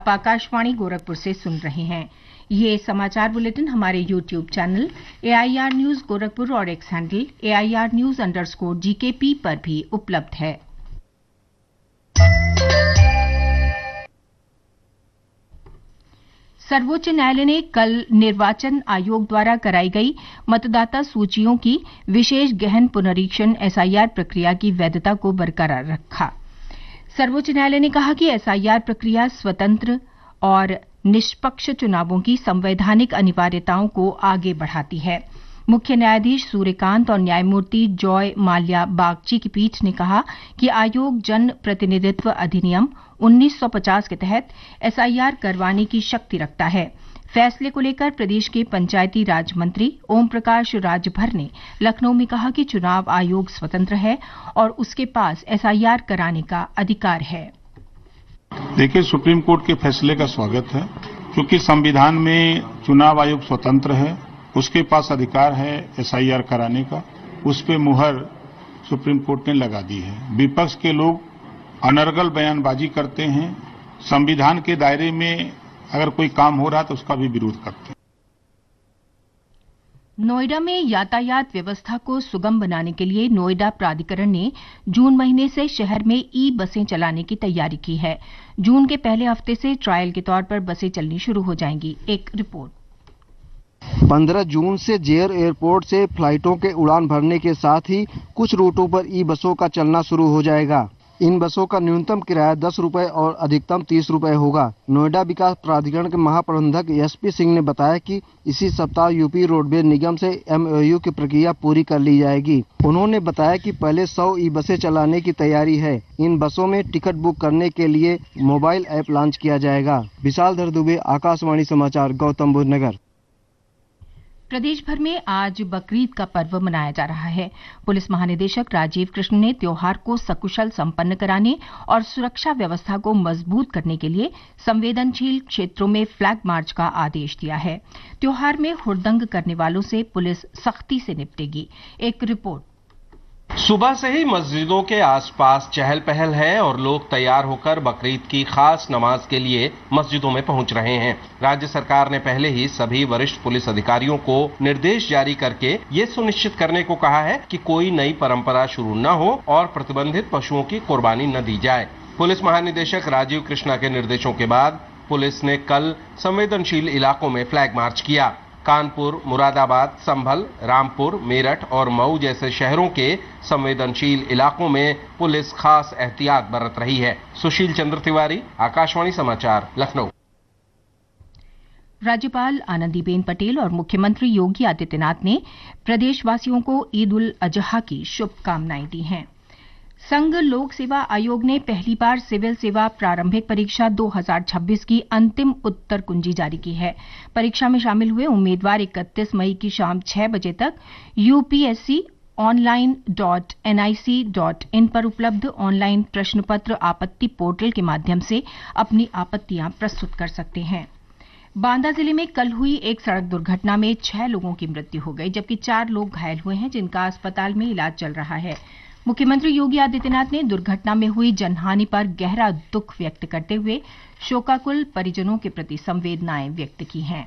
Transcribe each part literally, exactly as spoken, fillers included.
आप आकाशवाणी गोरखपुर से सुन रहे हैं। ये समाचार बुलेटिन हमारे YouTube channel A I R news Gorakhpur और x handle A I R news underscore G के पी पर भी उपलब्ध है। सर्वोच्च न्यायालय ने कल निर्वाचन आयोग द्वारा कराई गई मतदाता सूचियों की विशेष गहन पुनरीक्षण एस आई आर प्रक्रिया की वैधता को बरकरार रखा। सर्वोच्च न्यायालय ने कहा कि एस आई आर प्रक्रिया स्वतंत्र और निष्पक्ष चुनावों की संवैधानिक अनिवार्यताओं को आगे बढ़ाती है। मुख्य न्यायाधीश सूर्यकांत और न्यायमूर्ति जॉय माल्या बागची की पीठ ने कहा कि आयोग जन प्रतिनिधित्व अधिनियम उन्नीस सौ पचास के तहत एस आई आर करवाने की शक्ति रखता है। फैसले को लेकर प्रदेश के पंचायती राज मंत्री ओम प्रकाश राजभर ने लखनऊ में कहा कि चुनाव आयोग स्वतंत्र है और उसके पास एस आई आर कराने का अधिकार है। देखिए, सुप्रीम कोर्ट के फैसले का स्वागत है, क्योंकि संविधान में चुनाव आयोग स्वतंत्र है, उसके पास अधिकार है एस आई आर कराने का। उस पे मुहर सुप्रीम कोर्ट ने लगा दी है। विपक्ष के लोग अनर्गल बयानबाजी करते हैं, संविधान के दायरे में अगर कोई काम हो रहा है तो उसका भी विरोध करते हैं। नोएडा में यातायात व्यवस्था को सुगम बनाने के लिए नोएडा प्राधिकरण ने जून महीने से शहर में ई बसें चलाने की तैयारी की है। जून के पहले हफ्ते से ट्रायल के तौर पर बसें चलनी शुरू हो जाएंगी। एक रिपोर्ट। पंद्रह जून से जेयर एयरपोर्ट से फ्लाइटों के उड़ान भरने के साथ ही कुछ रूटों पर ई बसों का चलना शुरू हो जाएगा। इन बसों का न्यूनतम किराया दस रुपए और अधिकतम तीस रुपए होगा। नोएडा विकास प्राधिकरण के महाप्रबंधक एस पी सिंह ने बताया कि इसी सप्ताह यूपी रोडवेज निगम से एम ओ यू की प्रक्रिया पूरी कर ली जाएगी। उन्होंने बताया कि पहले सौ ई बसें चलाने की तैयारी है। इन बसों में टिकट बुक करने के लिए मोबाइल ऐप लॉन्च किया जाएगा। विशाल धर दुबे, आकाशवाणी समाचार, गौतम बुद्ध नगर। प्रदेश भर में आज बकरीद का पर्व मनाया जा रहा है। पुलिस महानिदेशक राजीव कृष्ण ने त्योहार को सकुशल संपन्न कराने और सुरक्षा व्यवस्था को मजबूत करने के लिए संवेदनशील क्षेत्रों में फ्लैग मार्च का आदेश दिया है। त्योहार में हुड़दंग करने वालों से पुलिस सख्ती से निपटेगी। एक रिपोर्ट। सुबह से ही मस्जिदों के आसपास चहल पहल है और लोग तैयार होकर बकरीद की खास नमाज के लिए मस्जिदों में पहुंच रहे हैं। राज्य सरकार ने पहले ही सभी वरिष्ठ पुलिस अधिकारियों को निर्देश जारी करके ये सुनिश्चित करने को कहा है कि कोई नई परंपरा शुरू न हो और प्रतिबंधित पशुओं की कुर्बानी न दी जाए। पुलिस महानिदेशक राजीव कृष्णा के निर्देशों के बाद पुलिस ने कल संवेदनशील इलाकों में फ्लैग मार्च किया। कानपुर, मुरादाबाद, संभल, रामपुर, मेरठ और मऊ जैसे शहरों के संवेदनशील इलाकों में पुलिस खास एहतियात बरत रही है। सुशील चंद्र तिवारी, आकाशवाणी समाचार, लखनऊ। राज्यपाल आनंदीबेन पटेल और मुख्यमंत्री योगी आदित्यनाथ ने प्रदेशवासियों को ईद उल अजहा की शुभकामनाएं दी हैं। संघ लोक सेवा आयोग ने पहली बार सिविल सेवा प्रारंभिक परीक्षा दो हज़ार छब्बीस की अंतिम उत्तर कुंजी जारी की है। परीक्षा में शामिल हुए उम्मीदवार इकतीस मई की शाम छह बजे तक U P S C online dot N I C dot in पर उपलब्ध ऑनलाइन प्रश्न पत्र आपत्ति पोर्टल के माध्यम से अपनी आपत्तियां प्रस्तुत कर सकते हैं। बांदा जिले में कल हुई एक सड़क दुर्घटना में छह लोगों की मृत्यु हो गई, जबकि चार लोग घायल हुए हैं, जिनका अस्पताल में इलाज चल रहा है। मुख्यमंत्री योगी आदित्यनाथ ने दुर्घटना में हुई जनहानि पर गहरा दुख व्यक्त करते हुए शोकाकुल परिजनों के प्रति संवेदनाएं व्यक्त की हैं।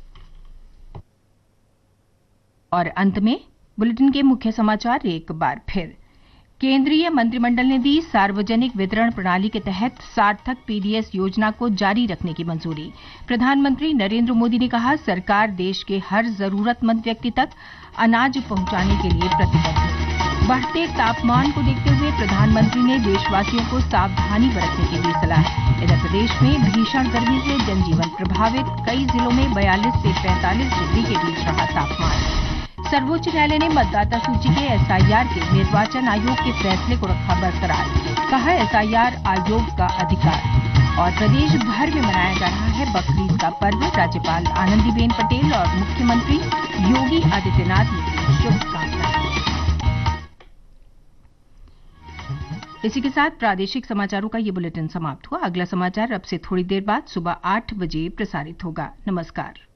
और अंत में बुलेटिन के मुख्य समाचार एक बार फिर। केंद्रीय मंत्रिमंडल ने दी सार्वजनिक वितरण प्रणाली के तहत सार्थक पी डी एस योजना को जारी रखने की मंजूरी। प्रधानमंत्री नरेंद्र मोदी ने कहा, सरकार देश के हर जरूरतमंद व्यक्ति तक अनाज पहुंचाने के लिए प्रतिबद्ध है। बढ़ते तापमान को देखते हुए प्रधानमंत्री ने देशवासियों को सावधानी बरतने की दी सलाह। इधर प्रदेश में भीषण गर्मी से जनजीवन प्रभावित, कई जिलों में बयालीस से पैंतालीस डिग्री के बीच रहा तापमान। सर्वोच्च न्यायालय ने मतदाता सूची के एस आई आर के निर्वाचन आयोग के फैसले को रखा बरकरार, कहा एस आई आर आयोग का अधिकार। और प्रदेश भर में मनाया जा रहा है बकरीद का पर्व। राज्यपाल आनंदीबेन पटेल और मुख्यमंत्री योगी आदित्यनाथ ने दी शुभकामनाएं। इसी के साथ प्रादेशिक समाचारों का ये बुलेटिन समाप्त हुआ। अगला समाचार अब से थोड़ी देर बाद सुबह आठ बजे प्रसारित होगा। नमस्कार।